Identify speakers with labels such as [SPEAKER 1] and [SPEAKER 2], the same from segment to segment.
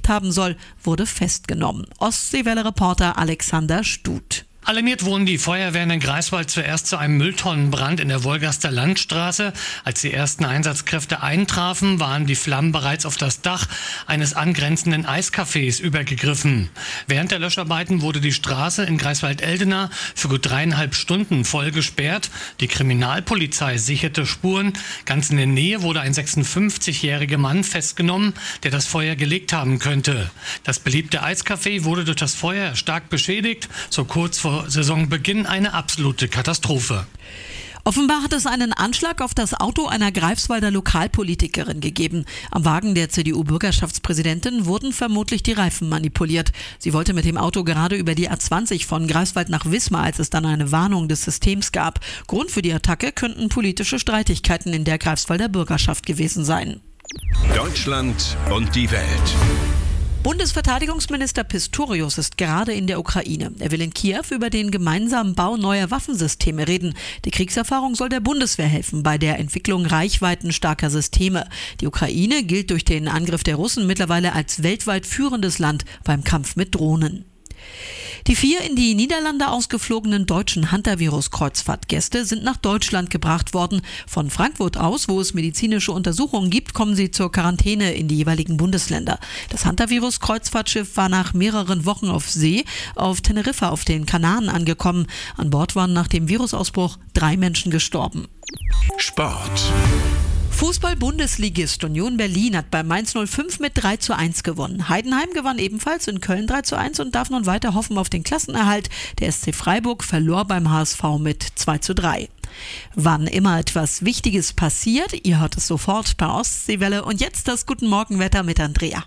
[SPEAKER 1] gemacht haben soll, wurde festgenommen. Ostseewelle-Reporter Alexander Stut.
[SPEAKER 2] Alarmiert wurden die Feuerwehren in Greifswald zuerst zu einem Mülltonnenbrand in der Wolgaster Landstraße. Als die ersten Einsatzkräfte eintrafen, waren die Flammen bereits auf das Dach eines angrenzenden Eiscafés übergegriffen. Während der Löscharbeiten wurde die Straße in Greifswald-Eldena für gut 3,5 Stunden voll gesperrt. Die Kriminalpolizei sicherte Spuren. Ganz in der Nähe wurde ein 56-jähriger Mann festgenommen, der das Feuer gelegt haben könnte. Das beliebte Eiscafé wurde durch das Feuer stark beschädigt. So kurz vor Saisonbeginn eine absolute Katastrophe.
[SPEAKER 1] Offenbar hat es einen Anschlag auf das Auto einer Greifswalder Lokalpolitikerin gegeben. Am Wagen der CDU-Bürgerschaftspräsidentin wurden vermutlich die Reifen manipuliert. Sie wollte mit dem Auto gerade über die A20 von Greifswald nach Wismar, als es dann eine Warnung des Systems gab. Grund für die Attacke könnten politische Streitigkeiten in der Greifswalder Bürgerschaft gewesen sein.
[SPEAKER 3] Deutschland und die Welt.
[SPEAKER 1] Bundesverteidigungsminister Pistorius ist gerade in der Ukraine. Er will in Kiew über den gemeinsamen Bau neuer Waffensysteme reden. Die Kriegserfahrung soll der Bundeswehr helfen bei der Entwicklung reichweitenstarker Systeme. Die Ukraine gilt durch den Angriff der Russen mittlerweile als weltweit führendes Land beim Kampf mit Drohnen. Die 4 in die Niederlande ausgeflogenen deutschen Hantavirus-Kreuzfahrtgäste sind nach Deutschland gebracht worden. Von Frankfurt aus, wo es medizinische Untersuchungen gibt, kommen sie zur Quarantäne in die jeweiligen Bundesländer. Das Hantavirus-Kreuzfahrtschiff war nach mehreren Wochen auf See auf Teneriffa auf den Kanaren angekommen. An Bord waren nach dem Virusausbruch 3 Menschen gestorben.
[SPEAKER 3] Sport.
[SPEAKER 1] Fußball-Bundesligist Union Berlin hat bei Mainz 05 mit 3:1 gewonnen. Heidenheim gewann ebenfalls in Köln 3:1 und darf nun weiter hoffen auf den Klassenerhalt. Der SC Freiburg verlor beim HSV mit 2:3. Wann immer etwas Wichtiges passiert, ihr hört es sofort bei Ostseewelle. Und jetzt das Guten Morgenwetter mit Andrea.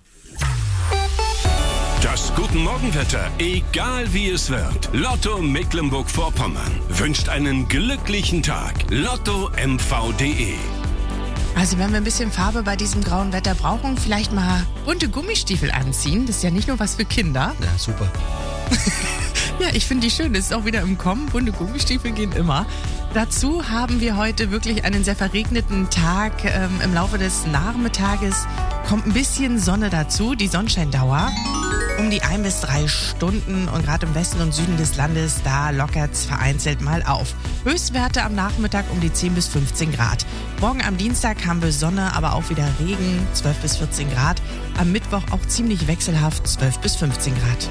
[SPEAKER 3] Das Guten Morgenwetter, egal wie es wird. Lotto Mecklenburg-Vorpommern wünscht einen glücklichen Tag. LottoMV.de.
[SPEAKER 4] Also wenn wir ein bisschen Farbe bei diesem grauen Wetter brauchen, vielleicht mal bunte Gummistiefel anziehen. Das ist ja nicht nur was für Kinder.
[SPEAKER 5] Ja, super.
[SPEAKER 4] Ja, ich finde die schön. Das ist auch wieder im Kommen. Bunte Gummistiefel gehen immer. Dazu haben wir heute wirklich einen sehr verregneten Tag. Im Laufe des Nachmittages kommt ein bisschen Sonne dazu. Die Sonnenscheindauer um die 1 bis 3 Stunden und gerade im Westen und Süden des Landes, da lockert es vereinzelt mal auf. Höchstwerte am Nachmittag um die 10 bis 15 Grad. Morgen am Dienstag haben wir Sonne, aber auch wieder Regen, 12 bis 14 Grad. Am Mittwoch auch ziemlich wechselhaft, 12 bis 15 Grad.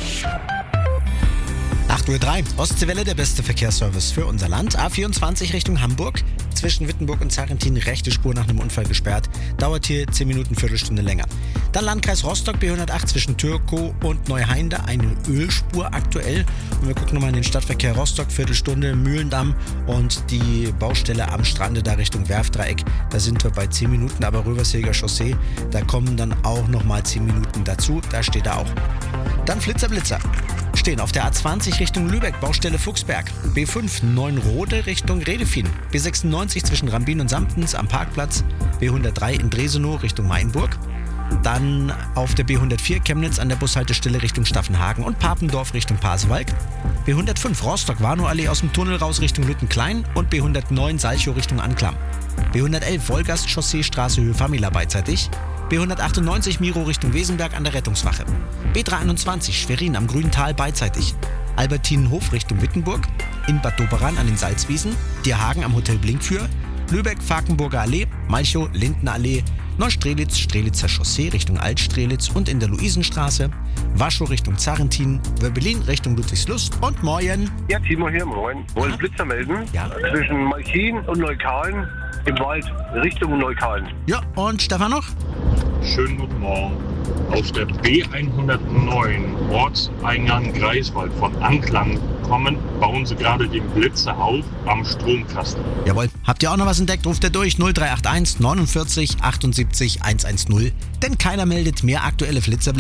[SPEAKER 5] 8:03 Uhr, Ostseewelle, der beste Verkehrsservice für unser Land. A24 Richtung Hamburg. Zwischen Wittenburg und Zarentin rechte Spur nach einem Unfall gesperrt. Dauert hier 10 Minuten, Viertelstunde länger. Dann Landkreis Rostock, B108 zwischen Türkow und Neuheinde. Eine Ölspur aktuell. Und wir gucken nochmal in den Stadtverkehr Rostock, Viertelstunde, Mühlendamm und die Baustelle am Strande da Richtung Werftdreieck. Da sind wir bei 10 Minuten, aber Rövershilger Chaussee, da kommen dann auch nochmal 10 Minuten dazu. Da steht er auch. Dann Blitzer. Stehen auf der A20 Richtung Lübeck, Baustelle Fuchsberg. B5 Neunrode Richtung Redefin. B96 zwischen Rambin und Samtens am Parkplatz. B103 in Dresenow Richtung Mainburg. Dann auf der B104 Chemnitz an der Bushaltestelle Richtung Staffenhagen und Papendorf Richtung Pasewalk. B105 Rostock-Warnow-Allee aus dem Tunnel raus Richtung Lüttenklein und B109 Salchow Richtung Anklam. B111 Wolgast-Chaussee Straße Höhe Famila beidseitig. B198 Miro Richtung Wesenberg an der Rettungswache. B321 Schwerin am Grüntal beidseitig. Albertinenhof Richtung Wittenburg. In Bad Doberan an den Salzwiesen. Dierhagen am Hotel Blinkfür. Lübeck Fakenburger Allee. Malchow Lindner Allee. Neustrelitz Strelitzer Chaussee Richtung Altstrelitz und in der Luisenstraße. Waschow Richtung Zarentin. Wörbelin Richtung Ludwigslust und Moyen.
[SPEAKER 6] Ja, Timo hier, moin. Wollen Blitzer melden?
[SPEAKER 5] Ja.
[SPEAKER 6] Zwischen Malchin und Neukalen im Wald Richtung Neukalen.
[SPEAKER 5] Ja, und Stefan noch?
[SPEAKER 7] Schönen guten Morgen. Auf der B109 Ortseingang Greifswald von Anklang kommen, bauen sie gerade den Blitzer auf am Stromkasten.
[SPEAKER 5] Jawohl. Habt ihr auch noch was entdeckt? Ruft ihr durch 0381 49 78 110. Denn keiner meldet mehr aktuelle Blitzer.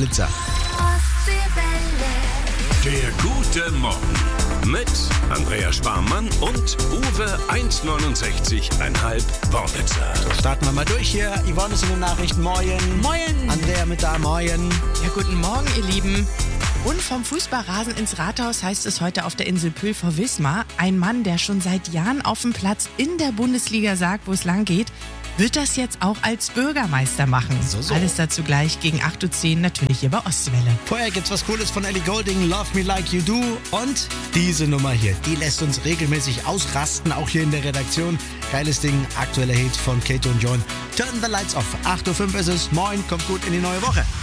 [SPEAKER 3] Der gute Morgen mit Andrea Sparmann und Uwe 1,69,5 Wornitzer.
[SPEAKER 5] So, starten wir mal durch hier. Yvonne ist in den Nachrichten. Moin. Andrea mit da. Moin.
[SPEAKER 4] Ja, guten Morgen, ihr Lieben. Und vom Fußballrasen ins Rathaus heißt es heute auf der Insel Pühl vor Wismar. Ein Mann, der schon seit Jahren auf dem Platz in der Bundesliga sagt, wo es lang geht, wird das jetzt auch als Bürgermeister machen.
[SPEAKER 5] So.
[SPEAKER 4] Alles dazu gleich gegen 8.10 Uhr natürlich hier bei Ostwelle.
[SPEAKER 5] Vorher gibt's was Cooles von Ellie Goulding, Love Me Like You Do. Und diese Nummer hier, die lässt uns regelmäßig ausrasten, auch hier in der Redaktion. Geiles Ding, aktueller Hit von Kato und John. Turn the Lights Off. 8.05 Uhr ist es. Moin, kommt gut in die neue Woche.